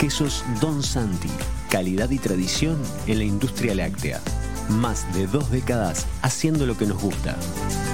Quesos Don Santi, calidad y tradición en la industria láctea. Más de 2 décadas haciendo lo que nos gusta.